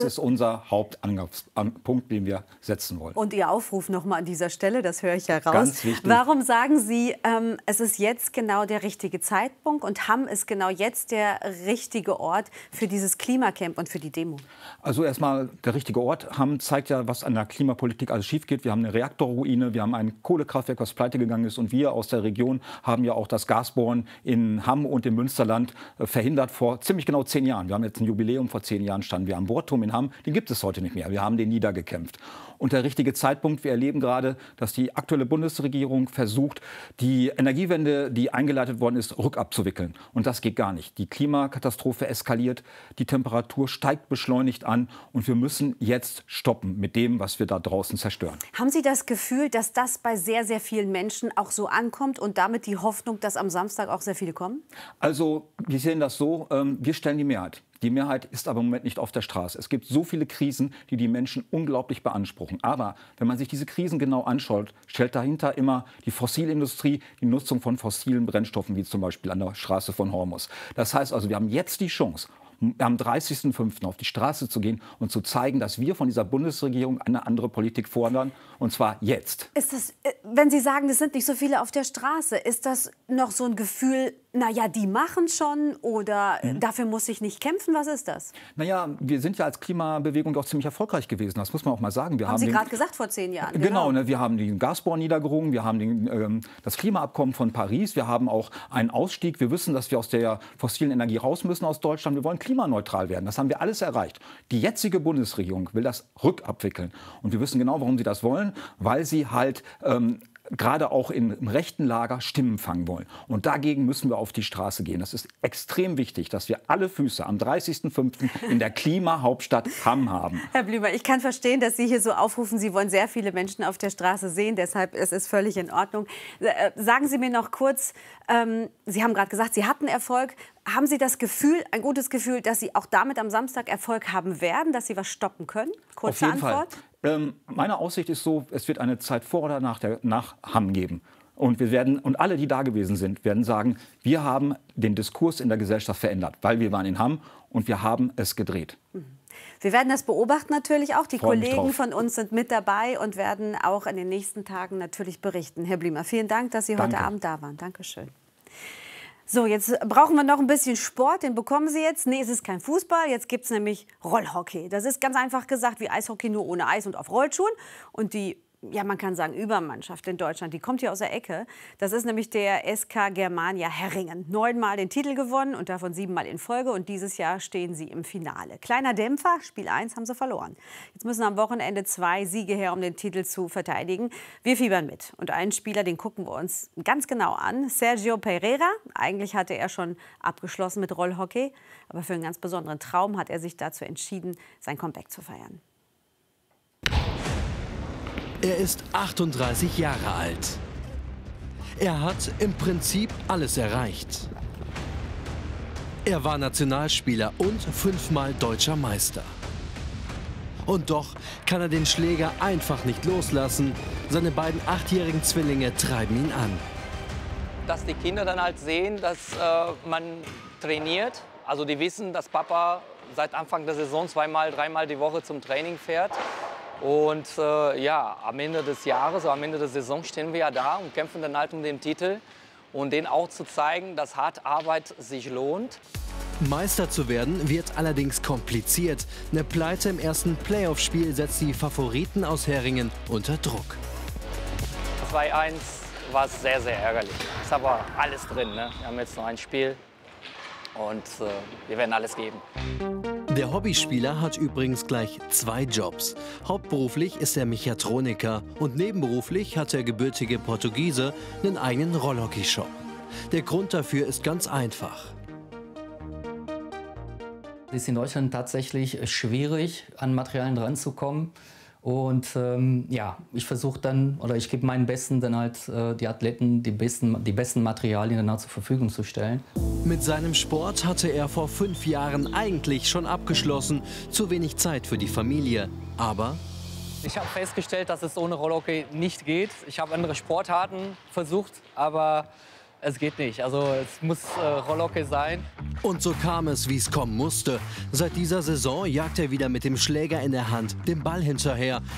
Das ist unser Hauptpunkt, den wir setzen wollen. Und Ihr Aufruf noch mal an dieser Stelle, das höre ich ja raus. Ganz wichtig. Warum sagen Sie, es ist jetzt genau der richtige Zeitpunkt und Hamm ist genau jetzt der richtige Ort für dieses Klimacamp und für die Demo? Also erstmal der richtige Ort. Hamm zeigt ja, was an der Klimapolitik alles schief geht. Wir haben eine Reaktorruine, wir haben ein Kohlekraftwerk, was pleite gegangen ist. Und wir aus der Region haben ja auch das Gasbohren in Hamm und im Münsterland verhindert vor ziemlich genau 10 Jahren. Wir haben jetzt ein Jubiläum, vor 10 Jahren standen wir am Bohrturm in Hamm. Den gibt es heute nicht mehr. Wir haben den niedergekämpft. Und der richtige Zeitpunkt, wir erleben gerade, dass die aktuelle Bundesregierung versucht, die Energiewende, die eingeleitet worden ist, rückabzuwickeln. Und das geht gar nicht. Die Klimakatastrophe eskaliert, die Temperatur steigt beschleunigt an und wir müssen jetzt stoppen mit dem, was wir da draußen zerstören. Haben Sie das Gefühl, dass das bei sehr, sehr vielen Menschen auch so ankommt und damit die Hoffnung, dass am Samstag auch sehr viele kommen? Also wir sehen das so, wir stellen die Mehrheit. Die Mehrheit ist aber im Moment nicht auf der Straße. Es gibt so viele Krisen, die die Menschen unglaublich beanspruchen. Aber wenn man sich diese Krisen genau anschaut, stellt dahinter immer die Fossilindustrie, die Nutzung von fossilen Brennstoffen, wie zum Beispiel an der Straße von Hormus. Das heißt also, wir haben jetzt die Chance, am 30.05. auf die Straße zu gehen und zu zeigen, dass wir von dieser Bundesregierung eine andere Politik fordern, und zwar jetzt. Ist das, wenn Sie sagen, es sind nicht so viele auf der Straße, ist das noch so ein Gefühl, naja, die machen schon oder dafür muss ich nicht kämpfen? Was ist das? Naja, wir sind ja als Klimabewegung auch ziemlich erfolgreich gewesen, das muss man auch mal sagen. Haben Sie gerade gesagt, vor 10 Jahren. Genau, ne, wir haben den Gasbohr niedergerungen, wir haben das Klimaabkommen von Paris, wir haben auch einen Ausstieg. Wir wissen, dass wir aus der fossilen Energie raus müssen aus Deutschland. Wir wollen klimaneutral werden. Das haben wir alles erreicht. Die jetzige Bundesregierung will das rückabwickeln. Und wir wissen genau, warum sie das wollen, weil sie halt gerade auch im rechten Lager Stimmen fangen wollen. Und dagegen müssen wir auf die Straße gehen. Das ist extrem wichtig, dass wir alle Füße am 30.05. in der Klimahauptstadt Hamm haben. Herr Blümer, ich kann verstehen, dass Sie hier so aufrufen. Sie wollen sehr viele Menschen auf der Straße sehen. Deshalb ist es völlig in Ordnung. Sagen Sie mir noch kurz, Sie haben gerade gesagt, Sie hatten Erfolg. Haben Sie das Gefühl, ein gutes Gefühl, dass Sie auch damit am Samstag Erfolg haben werden, dass Sie was stoppen können? Kurze Auf jeden Antwort. Fall. Meine Aussicht ist so, es wird eine Zeit vor oder nach Hamm geben. Und alle, die da gewesen sind, werden sagen, wir haben den Diskurs in der Gesellschaft verändert, weil wir waren in Hamm und wir haben es gedreht. Wir werden das beobachten natürlich auch. Die Kollegen von uns sind mit dabei und werden auch in den nächsten Tagen natürlich berichten. Herr Blümer, vielen Dank, dass Sie heute Abend da waren. Dankeschön. So, jetzt brauchen wir noch ein bisschen Sport, den bekommen Sie jetzt. Nee, es ist kein Fußball, jetzt gibt es nämlich Rollhockey. Das ist ganz einfach gesagt wie Eishockey, nur ohne Eis und auf Rollschuhen. Und die, ja, man kann sagen, Übermannschaft in Deutschland, die kommt hier aus der Ecke. Das ist nämlich der SK Germania Herringen. 9-mal den Titel gewonnen und davon 7-mal in Folge. Und dieses Jahr stehen sie im Finale. Kleiner Dämpfer, Spiel 1 haben sie verloren. Jetzt müssen am Wochenende 2 Siege her, um den Titel zu verteidigen. Wir fiebern mit. Und einen Spieler, den gucken wir uns ganz genau an. Sergio Pereira. Eigentlich hatte er schon abgeschlossen mit Rollhockey. Aber für einen ganz besonderen Traum hat er sich dazu entschieden, sein Comeback zu feiern. Er ist 38 Jahre alt. Er hat im Prinzip alles erreicht. Er war Nationalspieler und 5-mal deutscher Meister. Und doch kann er den Schläger einfach nicht loslassen. Seine beiden 8-jährigen Zwillinge treiben ihn an. Dass die Kinder dann halt sehen, dass man trainiert. Also die wissen, dass Papa seit Anfang der Saison 2-mal, 3-mal die Woche zum Training fährt. Und ja, am Ende des Jahres, am Ende der Saison stehen wir ja da und kämpfen dann halt um den Titel. Und denen auch zu zeigen, dass harte Arbeit sich lohnt. Meister zu werden wird allerdings kompliziert. Eine Pleite im ersten Playoff-Spiel setzt die Favoriten aus Herringen unter Druck. 2-1 war sehr, sehr ärgerlich. Ist aber alles drin, ne? Wir haben jetzt noch ein Spiel und wir werden alles geben. Der Hobbyspieler hat übrigens gleich 2 Jobs. Hauptberuflich ist er Mechatroniker und nebenberuflich hat der gebürtige Portugiese einen eigenen Rollhockey-Shop. Der Grund dafür ist ganz einfach. Es ist in Deutschland tatsächlich schwierig, an Materialien ranzukommen. Und ja, ich versuche dann, oder ich gebe meinen Besten dann halt die Athleten die besten Materialien dann halt zur Verfügung zu stellen. Mit seinem Sport hatte er vor 5 Jahren eigentlich schon abgeschlossen. Zu wenig Zeit für die Familie. Aber ich habe festgestellt, dass es ohne Rollhockey nicht geht. Ich habe andere Sportarten versucht, aber es geht nicht. Also es muss Rollhockey sein. Und so kam es, wie es kommen musste. Seit dieser Saison jagt er wieder mit dem Schläger in der Hand, dem Ball hinterher